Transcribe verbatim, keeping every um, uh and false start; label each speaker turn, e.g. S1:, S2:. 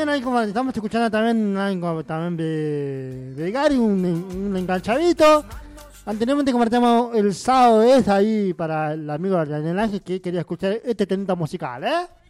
S1: también ahí como estamos escuchando también, ahí como también de, de Gary, un, un enganchadito. Anteriormente compartimos el sábado es ahí para el amigo Daniel Ángel que quería escuchar este temita musical, ¿eh?